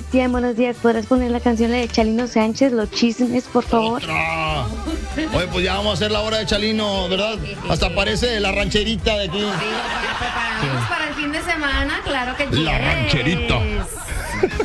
Cristian, buenos días. ¿Podrás poner la canción de Chalino Sánchez, Los Chismes, por favor? ¡Otra! Oye, pues ya vamos a hacer la hora de Chalino, ¿verdad? Hasta parece la rancherita de aquí. Digo, para prepararnos para el fin de semana, claro que La rancherita. yes.